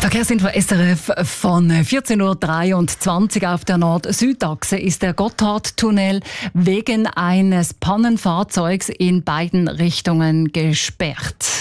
Verkehrsinfo SRF von 14.23 Uhr auf der Nord-Süd-Achse ist der Gotthardtunnel wegen eines Pannenfahrzeugs in beiden Richtungen gesperrt.